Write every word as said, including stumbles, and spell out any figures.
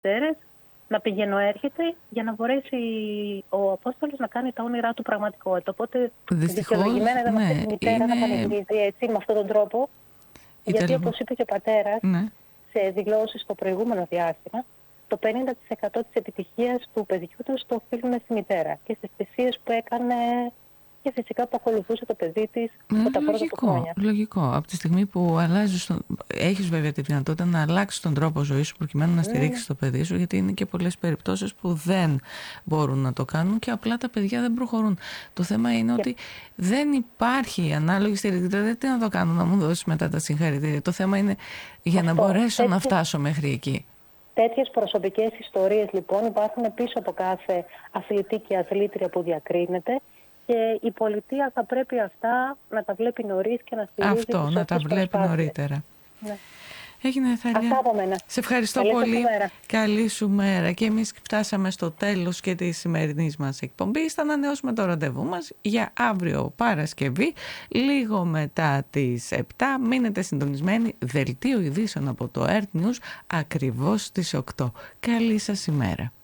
μητέρες, να πηγαίνω έρχεται για να μπορέσει ο Απόστολος να κάνει τα όνειρά του πραγματικότητα. Οπότε δικαιολογημένα είδαμε ναι, αυτή τη μητέρα είναι... να πανηγυρίζει έτσι, με αυτόν τον τρόπο. Ήταν... Γιατί όπως είπε και ο πατέρας, ναι. σε δηλώσεις στο προηγούμενο διάστημα, το πενήντα τοις εκατό της επιτυχίας του παιδιού του το οφείλουν στη μητέρα και στις θυσίες που έκανε και φυσικά που ακολουθούσε το παιδί της από τα πρώτα του χρόνια. Λογικό. Από τη στιγμή που αλλάζεις τον... έχεις βέβαια τη δυνατότητα να αλλάξεις τον τρόπο ζωής σου προκειμένου να στηρίξεις το παιδί σου, γιατί είναι και πολλές περιπτώσεις που δεν μπορούν να το κάνουν και απλά τα παιδιά δεν προχωρούν. Το θέμα είναι και... ότι δεν υπάρχει ανάλογη στήριξη. Δηλαδή τι να το κάνω, να μου δώσεις μετά τα συγχαρητήρια. Το θέμα είναι για Αυτό, να μπορέσω έτσι... να φτάσω μέχρι εκεί. Τέτοιες προσωπικές ιστορίες λοιπόν υπάρχουν πίσω από κάθε αθλητή και αθλήτρια που διακρίνεται και η πολιτεία θα πρέπει αυτά να τα βλέπει νωρίς και να στηρίζει. Αυτό, να τα βλέπει προσπάθειες. Νωρίτερα. Ναι. Έγινε, Θαλία. Σε ευχαριστώ Καλή πολύ. Καλή σου μέρα. Και εμείς φτάσαμε στο τέλος και της σημερινής μας εκπομπής. Θα ανανεώσουμε το ραντεβού μας για αύριο Παρασκευή, λίγο μετά τις επτά. Μείνετε συντονισμένοι. Δελτίο ειδήσεων από το Earth News ακριβώς στις οκτώ. Καλή σας ημέρα.